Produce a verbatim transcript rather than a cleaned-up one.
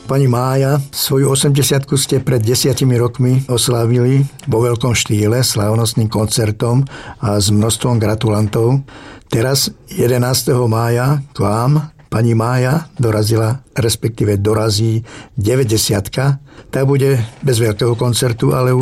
Pani Mája, svoju osemdesiatku ste pred desiatimi rokmi oslávili vo veľkom štýle, slávnostným koncertom a s množstvom gratulantov. Teraz jedenásteho mája k vám pani Mája dorazila, respektíve dorazí deväťdesiatka. Tak bude bez veľkého koncertu, ale